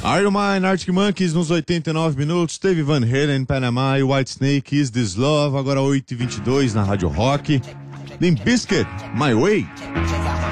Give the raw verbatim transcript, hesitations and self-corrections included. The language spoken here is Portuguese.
Iron Man, Arctic Monkeys nos oitenta e nove minutos, teve Van Halen, Panama e Whitesnake, Is This Love, agora oito e vinte e dois na Rádio Rock. Limp Bizkit, My Way.